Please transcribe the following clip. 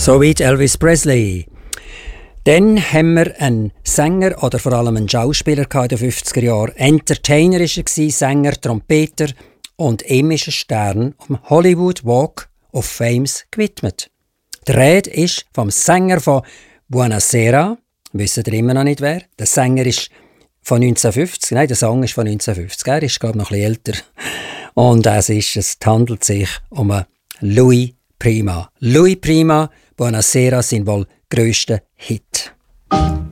Soweit Elvis Presley. Dann haben wir einen Sänger oder vor allem einen Schauspieler in den 50er Jahren. Entertainer war er, Sänger, Trompeter, und ihm ist ein Stern am Hollywood Walk of Fame gewidmet. Die Rede ist vom Sänger von Buonasera. Wissen ihr immer noch nicht wer? Der Sänger ist von 1950. Nein, der Song ist von 1950. Er ist, glaube ich, noch ein bisschen älter. Und es handelt sich um Louis Prima. Louis Prima, Buonasera, sein wohl grösster Hit.